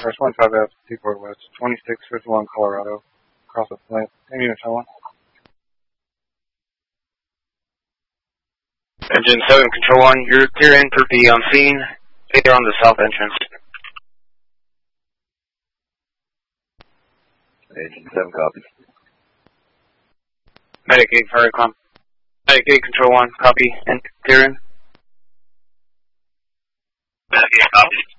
or 25F, Seaport West, 2651 Colorado, across the Flint. Any unit on one? Engine 7, Control 1, you're clear in per P on scene. Stay on the south entrance. Engine 7, copy. Medic 8, Faricom. Medic 8, Control 1, copy, and clear in. Medic 8, copy.